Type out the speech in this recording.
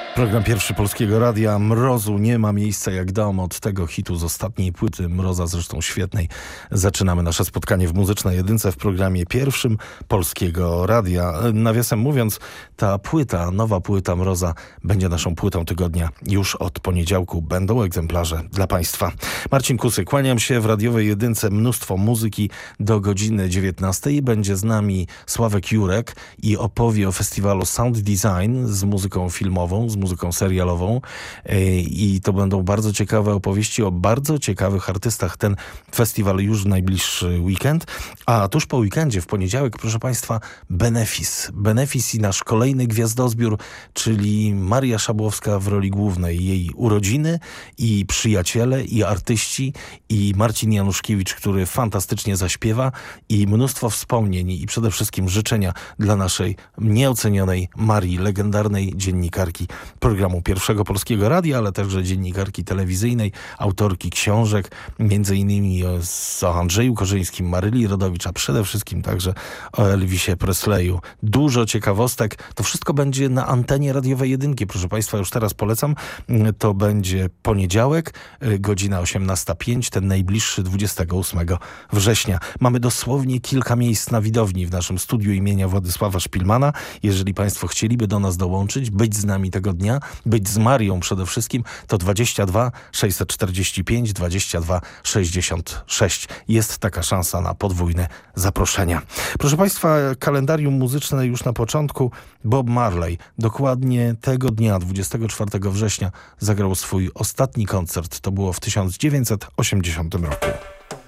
Program pierwszy Polskiego Radia. Mrozu nie ma miejsca jak dom. Od tego hitu z ostatniej płyty Mroza, zresztą świetnej, zaczynamy nasze spotkanie w Muzycznej Jedynce w programie pierwszym Polskiego Radia. Nawiasem mówiąc, ta płyta, nowa płyta Mroza będzie naszą płytą tygodnia. Już od poniedziałku będą egzemplarze dla Państwa. Marcin Kusy, kłaniam się w radiowej Jedynce. Mnóstwo muzyki do godziny 19. Będzie z nami Sławek Jurek i opowie o festiwalu Sound Design z muzyką filmową, z muzyką serialową i to będą bardzo ciekawe opowieści o bardzo ciekawych artystach. Ten festiwal już w najbliższy weekend, a tuż po weekendzie, w poniedziałek, proszę Państwa, Benefis i nasz kolejny gwiazdozbiór, czyli Maria Szabłowska w roli głównej. Jej urodziny i przyjaciele, i artyści, i Marcin Januszkiewicz, który fantastycznie zaśpiewa, i mnóstwo wspomnień i przede wszystkim życzenia dla naszej nieocenionej Marii, legendarnej dziennikarki programu Pierwszego Polskiego Radia, ale także dziennikarki telewizyjnej, autorki książek, między innymi o Andrzeju Korzyńskim, Maryli Rodowicz, a przede wszystkim także o Elvisie Presleyu. Dużo ciekawostek. To wszystko będzie na antenie radiowej Jedynki. Proszę Państwa, już teraz polecam. To będzie poniedziałek, godzina 18:05, ten najbliższy 28 września. Mamy dosłownie kilka miejsc na widowni w naszym studiu imienia Władysława Szpilmana. Jeżeli Państwo chcieliby do nas dołączyć, być z nami tego dnia, być z Marią przede wszystkim, to 22 645 22 66. Jest taka szansa na podwójne zaproszenia. Proszę Państwa, kalendarium muzyczne już na początku. Bob Marley dokładnie tego dnia, 24 września, zagrał swój ostatni koncert. To było w 1980 roku.